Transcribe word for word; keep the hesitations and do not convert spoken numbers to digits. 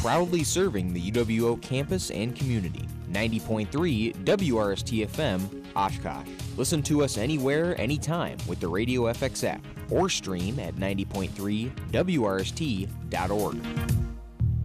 proudly serving the U W O campus and community. ninety point three W R S T F M, Oshkosh. Listen to us anywhere, anytime with the Radio F X app or stream at ninety point three W R S T dot org.